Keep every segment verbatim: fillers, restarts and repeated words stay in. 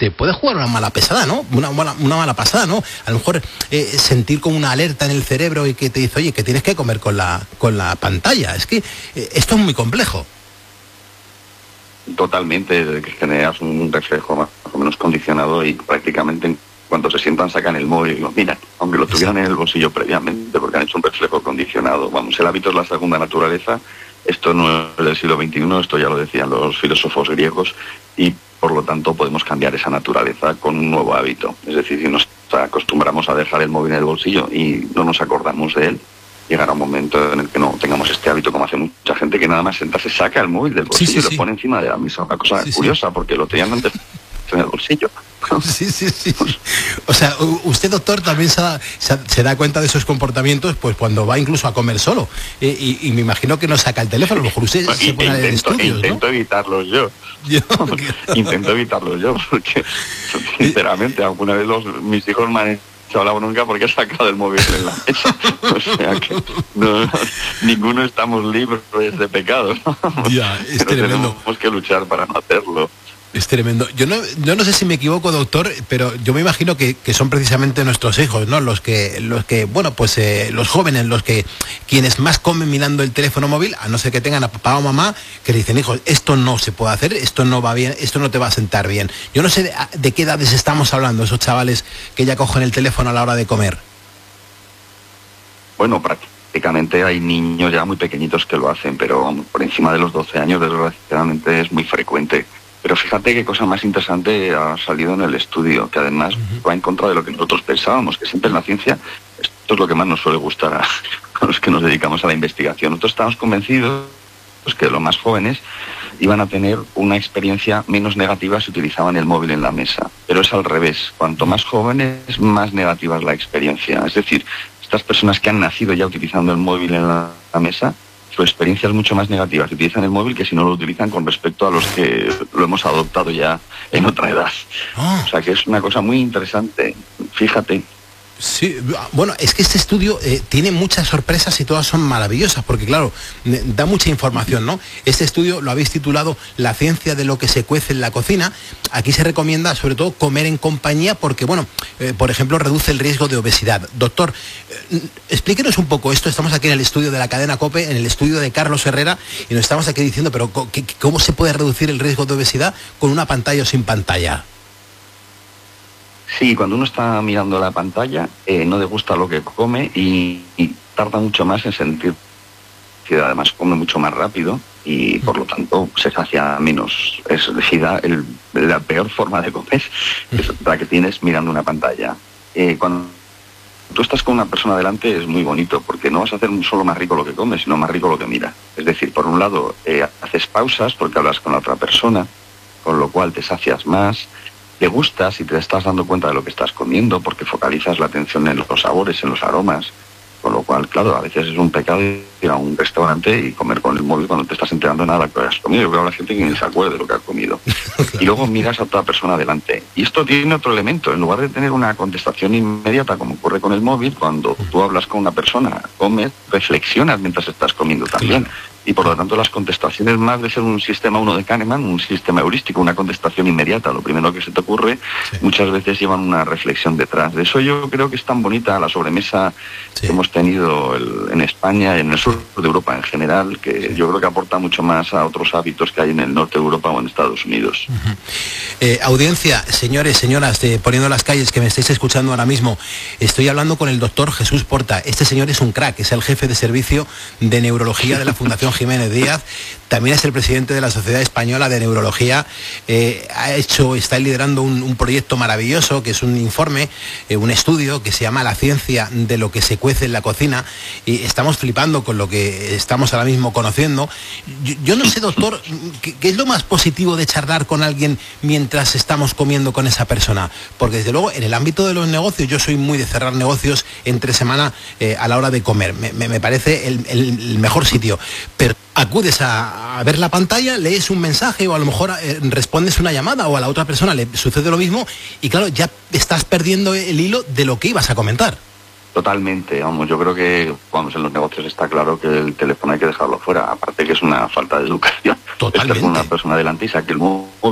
te puede jugar una mala pesada, ¿no? Una, una, una mala pasada, ¿no? A lo mejor eh, sentir como una alerta en el cerebro y que te dice, oye, que tienes que comer con la, con la pantalla. Es que eh, esto es muy complejo. Totalmente, que generas un reflejo más o menos condicionado y prácticamente en cuanto se sientan sacan el móvil y lo miran, aunque lo tuvieran en el bolsillo previamente, porque han hecho un reflejo condicionado. Vamos, el hábito es la segunda naturaleza. Esto no es del siglo veintiuno, esto ya lo decían los filósofos griegos, y por lo tanto podemos cambiar esa naturaleza con un nuevo hábito. Es decir, si nos acostumbramos a dejar el móvil en el bolsillo y no nos acordamos de él, llegará un momento en el que no tengamos este hábito, como hace mucha gente, que nada más sentarse saca el móvil del bolsillo sí, sí, y lo sí. pone encima de la mesa. Una cosa sí, curiosa, sí. porque lo tenían antes en el bolsillo. Sí, sí, sí. O sea, usted, doctor, también se da, se da cuenta de esos comportamientos pues cuando va incluso a comer solo. Eh, y, y me imagino que no saca el teléfono, a lo mejor usted no, se pone en estudios, Intento ¿no? evitarlos yo. ¿Yo? Intento evitarlos yo, porque sinceramente alguna vez los, mis hijos me han hablado nunca porque he sacado el móvil en la mesa. O sea que no, ninguno estamos libres de pecados, ¿no? Ya, es Pero tremendo. Tenemos que luchar para no hacerlo. Es tremendo. Yo no, yo no sé si me equivoco, doctor, pero yo me imagino que, que son precisamente nuestros hijos, ¿no? Los que, los que, bueno, pues eh, los jóvenes, los que, quienes más comen mirando el teléfono móvil, a no ser que tengan a papá o mamá, que le dicen, hijos, esto no se puede hacer, esto no va bien, esto no te va a sentar bien. Yo no sé de, de qué edades estamos hablando, esos chavales que ya cogen el teléfono a la hora de comer. Bueno, prácticamente hay niños ya muy pequeñitos que lo hacen, pero por encima de los doce años, desgraciadamente, es muy frecuente. Pero fíjate qué cosa más interesante ha salido en el estudio, que además uh-huh. va en contra de lo que nosotros pensábamos, que siempre en la ciencia esto es lo que más nos suele gustar a, a los que nos dedicamos a la investigación. Nosotros estamos convencidos pues, que los más jóvenes iban a tener una experiencia menos negativa si utilizaban el móvil en la mesa. Pero es al revés, cuanto más jóvenes, más negativa es la experiencia. Es decir, estas personas que han nacido ya utilizando el móvil en la, la mesa, su experiencia es mucho más negativa si utilizan el móvil que si no lo utilizan con respecto a los que lo hemos adoptado ya en otra edad. Oh. O sea que es una cosa muy interesante, fíjate. Sí, bueno, es que este estudio eh, tiene muchas sorpresas y todas son maravillosas, porque claro, da mucha información, ¿no? Este estudio lo habéis titulado La ciencia de lo que se cuece en la cocina. Aquí se recomienda sobre todo comer en compañía porque, bueno, eh, por ejemplo, reduce el riesgo de obesidad. Doctor, eh, explíquenos un poco esto. Estamos aquí en el estudio de la cadena COPE, en el estudio de Carlos Herrera, y nos estamos aquí diciendo, pero ¿cómo se puede reducir el riesgo de obesidad con una pantalla o sin pantalla? Sí, cuando uno está mirando la pantalla, eh, no le gusta lo que come y, y tarda mucho más en sentir que además come mucho más rápido y por lo tanto se sacia menos. Es decir, el, la peor forma de comer es la que tienes mirando una pantalla. Eh, cuando tú estás con una persona delante es muy bonito porque no vas a hacer solo más rico lo que comes, sino más rico lo que mira. Es decir, por un lado eh, haces pausas porque hablas con la otra persona, con lo cual te sacias más. Te gustas y te estás dando cuenta de lo que estás comiendo porque focalizas la atención en los sabores, en los aromas, con lo cual, claro, a veces es un pecado ir a un restaurante y comer con el móvil cuando te estás enterando de nada de lo que has comido. Yo creo que la gente que ni se acuerde de lo que ha comido. Y luego miras a otra persona delante. Y esto tiene otro elemento. En lugar de tener una contestación inmediata, como ocurre con el móvil, cuando tú hablas con una persona, comes, reflexionas mientras estás comiendo también. Y por lo tanto las contestaciones, más de ser un sistema uno de Kahneman, un sistema heurístico, una contestación inmediata, lo primero que se te ocurre, sí. muchas veces llevan una reflexión detrás. De eso yo creo que es tan bonita la sobremesa sí. que hemos tenido el, en España y en el sur de Europa en general, que sí. yo creo que aporta mucho más a otros hábitos que hay en el norte de Europa o en Estados Unidos. Uh-huh. eh, audiencia, señores, señoras, de Poniendo las Calles, que me estáis escuchando ahora mismo, estoy hablando con el doctor Jesús Porta. Este señor es un crack, es el jefe de servicio de neurología de la Fundación Jiménez Díaz, también es el presidente de la Sociedad Española de Neurología, eh, ha hecho, está liderando un, un proyecto maravilloso que es un informe, eh, un estudio que se llama La ciencia de lo que se cuece en la cocina, y estamos flipando con lo que estamos ahora mismo conociendo. Yo, yo no sé, doctor, ¿qué, qué es lo más positivo de charlar con alguien mientras estamos comiendo con esa persona? Porque desde luego en el ámbito de los negocios, yo soy muy de cerrar negocios entre semana eh, a la hora de comer, me, me, me parece el, el, el mejor sitio, pero acudes a, a ver la pantalla, lees un mensaje o a lo mejor eh, respondes una llamada o a la otra persona le sucede lo mismo y claro, ya estás perdiendo el hilo de lo que ibas a comentar. Totalmente, vamos, yo creo que vamos, en los negocios está claro que el teléfono hay que dejarlo fuera, aparte que es una falta de educación. Totalmente. Estar con una persona delante y saque el móvil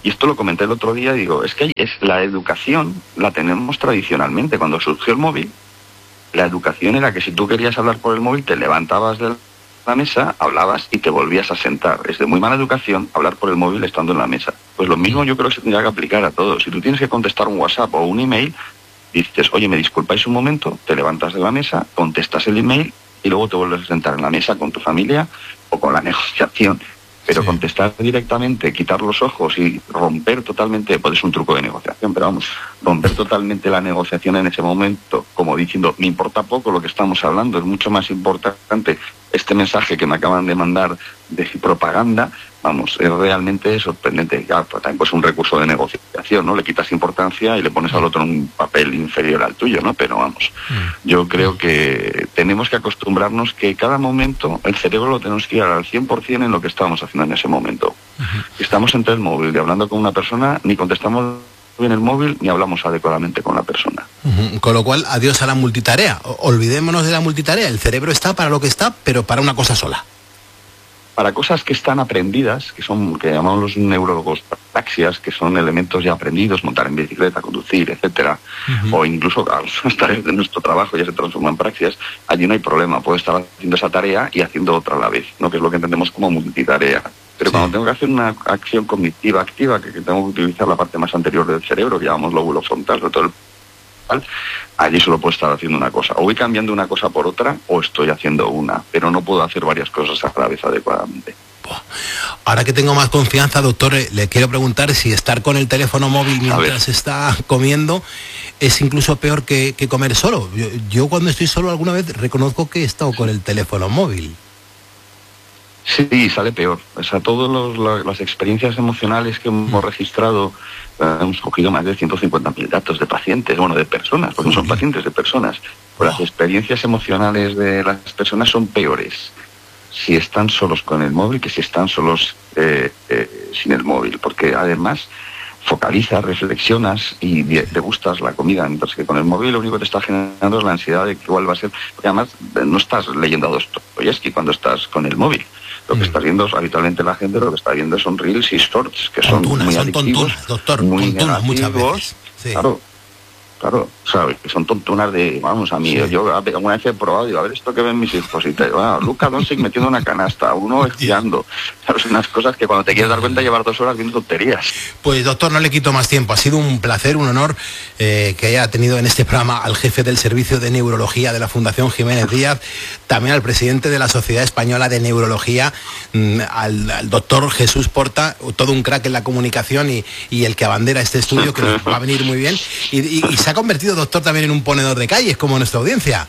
Y esto lo comenté el otro día, digo, es que es la educación la tenemos tradicionalmente. Cuando surgió el móvil, la educación era que si tú querías hablar por el móvil, te levantabas de la mesa, hablabas y te volvías a sentar. Es de muy mala educación hablar por el móvil estando en la mesa. Pues lo mismo yo creo que se tendría que aplicar a todos. Si tú tienes que contestar un WhatsApp o un email, dices, oye, me disculpáis un momento, te levantas de la mesa, contestas el email y luego te vuelves a sentar en la mesa con tu familia o con la negociación. Pero sí. Contestar directamente, quitar los ojos y romper totalmente, pues es un truco de negociación, pero vamos, romper totalmente la negociación en ese momento, como diciendo, me importa poco lo que estamos hablando, es mucho más importante este mensaje que me acaban de mandar de propaganda, vamos, es realmente sorprendente. Ya, pues también pues un recurso de negociación, ¿no? Le quitas importancia y le pones al otro un papel inferior al tuyo, ¿no? Pero vamos, yo creo que tenemos que acostumbrarnos que cada momento el cerebro lo tenemos que ir al cien por ciento en lo que estamos haciendo en ese momento. Si estamos entre el móvil y hablando con una persona, ni contestamos bien el móvil ni hablamos adecuadamente con la persona. Uh-huh. Con lo cual, adiós a la multitarea. Olvidémonos de la multitarea. El cerebro está para lo que está, pero para una cosa sola. Para cosas que están aprendidas, que son, que llamamos los neurólogos praxias, que son elementos ya aprendidos, montar en bicicleta, conducir, etcétera, uh-huh. O incluso las tareas de nuestro trabajo ya se transforman en praxias, allí no hay problema, puedo estar haciendo esa tarea y haciendo otra a la vez, ¿no? Que es lo que entendemos como multitarea. Pero sí. Cuando tengo que hacer una acción cognitiva activa, que, que tengo que utilizar la parte más anterior del cerebro, que llamamos lóbulo frontal, sobre todo el allí solo puedo estar haciendo una cosa. O voy cambiando una cosa por otra o estoy haciendo una, pero no puedo hacer varias cosas a la vez adecuadamente. Ahora que tengo más confianza, doctor, le quiero preguntar si estar con el teléfono móvil mientras está comiendo es incluso peor que, que comer solo. Yo, yo cuando estoy solo alguna vez reconozco que he estado con el teléfono móvil. Sí, sale peor. O sea, todas la, las experiencias emocionales que hemos registrado, eh, hemos cogido más de ciento cincuenta mil datos de pacientes, bueno, de personas, porque no son pacientes, de personas. Pues las experiencias emocionales de las personas son peores si están solos con el móvil que si están solos eh, eh, sin el móvil, porque además focalizas, reflexionas y degustas la comida, mientras que con el móvil lo único que te está generando es la ansiedad de que igual va a ser, porque además no estás leyendo a Dostoyevsky cuando estás con el móvil. Lo que mm. está viendo habitualmente la gente, lo que está viendo son reels y shorts, que son tontunas, muy son adictivos, tontunas, doctor, muy tontunas negativos, muchas veces. Sí. Claro, claro, o sea, son tontunas de, vamos, a mí, sí. Yo alguna vez he probado, digo, a ver esto que ven mis hijos, y te digo, bueno, Luka Doncic metiendo una canasta, uno esquiando, ¿sabes? Unas cosas que cuando te quieres dar cuenta llevar dos horas viendo tonterías. Pues doctor, no le quito más tiempo, ha sido un placer, un honor eh, que haya tenido en este programa al jefe del Servicio de Neurología de la Fundación Jiménez Díaz, también al presidente de la Sociedad Española de Neurología, mmm, al, al doctor Jesús Porta, todo un crack en la comunicación y, y el que abandera este estudio, que nos va a venir muy bien, y, y, y se ha convertido, doctor, también en un ponedor de calles, como nuestra audiencia.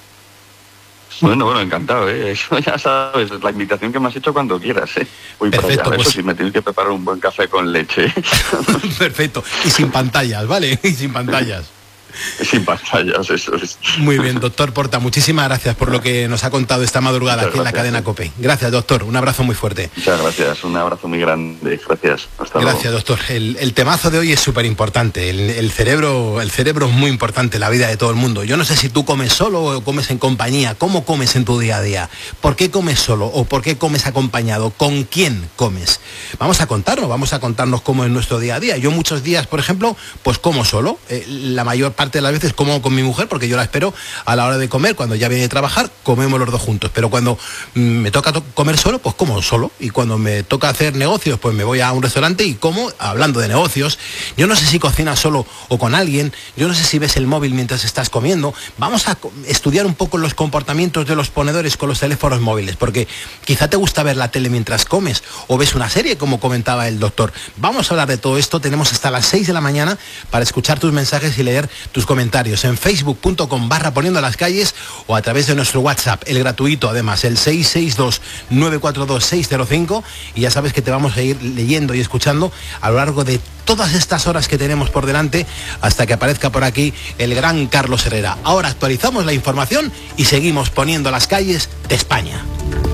Bueno, bueno, encantado, ¿eh? Eso ya sabes, la invitación que me has hecho cuando quieras, ¿eh? Voy Perfecto, para allá. pues... Eso sí, me tienes que preparar un buen café con leche. Perfecto, y sin pantallas, ¿vale? Y sin pantallas. Sin pantallas, eso es. Muy bien, doctor Porta, muchísimas gracias por lo que nos ha contado esta madrugada Muchas aquí gracias, en la cadena sí. COPE. Gracias, doctor, un abrazo muy fuerte. Muchas gracias, un abrazo muy grande, gracias. Hasta gracias, luego. doctor. El, el temazo de hoy es súper importante, el, el, cerebro, el cerebro es muy importante en la vida de todo el mundo. Yo no sé si tú comes solo o comes en compañía, ¿cómo comes en tu día a día? ¿Por qué comes solo o por qué comes acompañado? ¿Con quién comes? Vamos a contarnos, vamos a contarnos cómo es nuestro día a día. Yo muchos días, por ejemplo, pues como solo, eh, la mayor parte parte de las veces como con mi mujer, porque yo la espero a la hora de comer, cuando ya viene de trabajar, comemos los dos juntos, pero cuando mm, me toca to- comer solo, pues como solo, y cuando me toca hacer negocios, pues me voy a un restaurante y como, hablando de negocios. Yo no sé si cocinas solo o con alguien, yo no sé si ves el móvil mientras estás comiendo. Vamos a co- estudiar un poco los comportamientos de los ponedores con los teléfonos móviles, porque quizá te gusta ver la tele mientras comes, o ves una serie, como comentaba el doctor. Vamos a hablar de todo esto, tenemos hasta las seis de la mañana para escuchar tus mensajes y leer tus comentarios en facebook punto com barra poniendo las calles o a través de nuestro WhatsApp, el gratuito además, el seis seis dos nueve cuatro dos seis cero cinco, y ya sabes que te vamos a ir leyendo y escuchando a lo largo de todas estas horas que tenemos por delante hasta que aparezca por aquí el gran Carlos Herrera. Ahora actualizamos la información y seguimos poniendo las calles de España.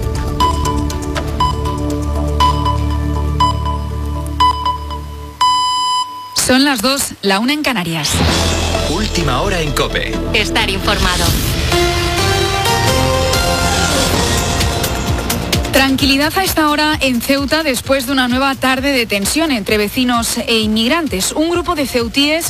Son las dos, la una en Canarias. Última hora en COPE. Estar informado. Tranquilidad a esta hora en Ceuta después de una nueva tarde de tensión entre vecinos e inmigrantes. Un grupo de ceutíes